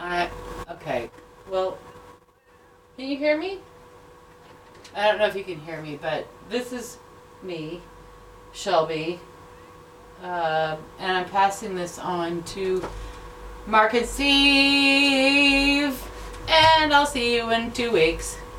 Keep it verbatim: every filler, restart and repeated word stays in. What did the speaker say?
I okay. Well, can you hear me? I don't know if you can hear me, but this is me, Shelby, uh, and I'm passing this on to Mark and Steve, and I'll see you in two weeks.